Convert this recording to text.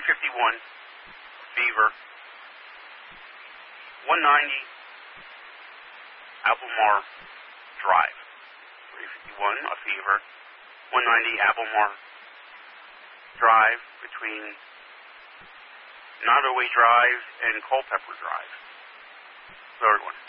351 Beaver, 190 Albemarle Drive. 351 Fever, 190 Albemarle Drive between Nottoway Drive and Culpeper Drive. Third one.